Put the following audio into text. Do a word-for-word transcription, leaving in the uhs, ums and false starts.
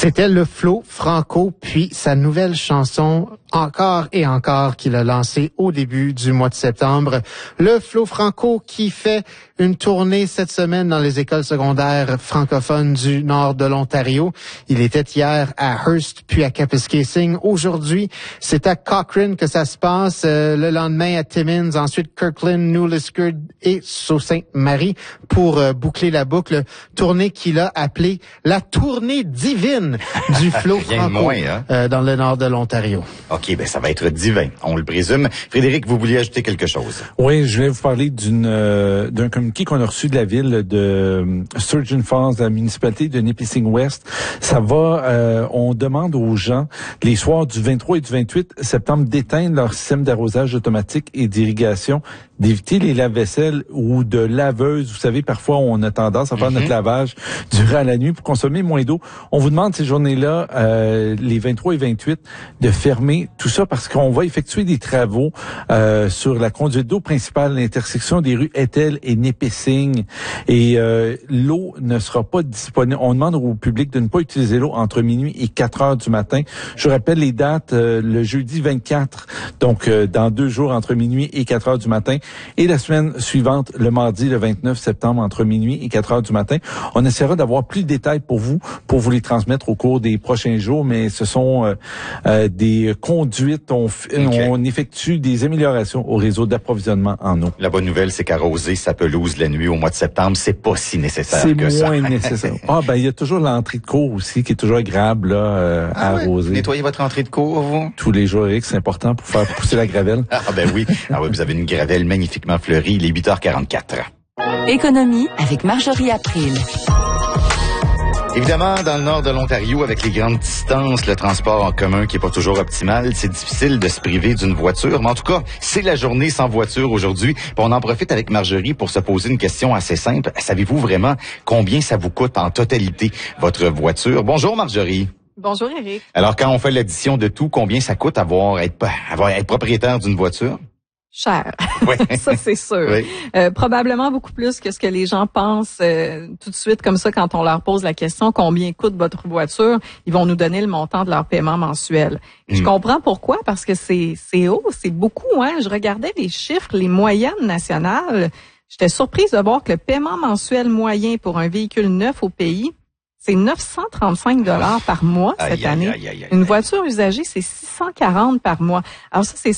C'était le Flo Franco, puis sa nouvelle chanson Encore et encore qu'il a lancée au début du mois de septembre. Le Flo Franco qui fait une tournée cette semaine dans les écoles secondaires francophones du nord de l'Ontario. Il était hier à Hearst puis à Kapuskasing. Aujourd'hui, c'est à Cochrane que ça se passe. Euh, le lendemain à Timmins, ensuite Kirkland, New Liskeard et Sault-Sainte-Marie pour euh, boucler la boucle. Tournée qu'il a appelée la tournée divine du Flo Franco moins, hein? euh, dans le nord de l'Ontario. OK, ben ça va être divin, on le présume. Frédéric, vous vouliez ajouter quelque chose? Oui, je voulais vous parler d'une euh, d'un communiqué qu'on a reçu de la ville de euh, Sturgeon Falls, de la municipalité de Nipissing West. Ça va, euh, on demande aux gens, les soirs du vingt-trois et du vingt-huit septembre, d'éteindre leur système d'arrosage automatique et d'irrigation, d'éviter les lave-vaisselle ou de laveuses. Vous savez, parfois, on a tendance à faire mm-hmm. notre lavage durant la nuit pour consommer moins d'eau. On vous demande ces journées-là, euh, les vingt-trois et vingt-huit, de fermer tout ça parce qu'on va effectuer des travaux euh, sur la conduite d'eau principale, l'intersection des rues Ethel et Nipissing. Et euh, l'eau ne sera pas disponible. On demande au public de ne pas utiliser l'eau entre minuit et quatre heures du matin. Je rappelle les dates, euh, le jeudi vingt-quatre, donc euh, dans deux jours entre minuit et quatre heures du matin. Et la semaine suivante, le mardi, le vingt-neuf septembre, entre minuit et quatre heures du matin. On essaiera d'avoir plus de détails pour vous, pour vous les transmettre au cours des prochains jours, mais ce sont euh, euh, des conduites. On, okay. on effectue des améliorations au réseau d'approvisionnement en eau. La bonne nouvelle, c'est qu'arroser sa pelouse la nuit au mois de septembre, c'est pas si nécessaire c'est que ça. C'est moins nécessaire. Ah, ben, il y a toujours l'entrée de cour aussi, qui est toujours agréable, là, euh, ah, à ouais. arroser. Nettoyez votre entrée de cour, vous? Tous les jours, Eric, c'est important pour faire pousser la gravelle. Ah, ben oui. Ah oui, vous avez une gravelle magnifiquement fleurie, il est huit heures quarante-quatre. Économie avec Marjorie April. Évidemment, dans le nord de l'Ontario, avec les grandes distances, le transport en commun qui est pas toujours optimal, c'est difficile de se priver d'une voiture. Mais en tout cas, c'est la journée sans voiture aujourd'hui. Puis on en profite avec Marjorie pour se poser une question assez simple. Savez-vous vraiment combien ça vous coûte en totalité votre voiture? Bonjour Marjorie. Bonjour Eric. Alors, quand on fait l'addition de tout, combien ça coûte avoir être, avoir être propriétaire d'une voiture? Cher. Oui. Ça, c'est sûr. Oui. Euh, probablement beaucoup plus que ce que les gens pensent euh, tout de suite comme ça quand on leur pose la question combien coûte votre voiture, ils vont nous donner le montant de leur paiement mensuel. Et mmh. Je comprends pourquoi, parce que c'est c'est haut, c'est beaucoup. Hein. Je regardais les chiffres, les moyennes nationales. J'étais surprise de voir que le paiement mensuel moyen pour un véhicule neuf au pays, c'est neuf cent trente-cinq dollars par mois cette aïe, année. Aïe, aïe, aïe, Une aïe. voiture usagée, c'est six cent quarante par mois. Alors ça, c'est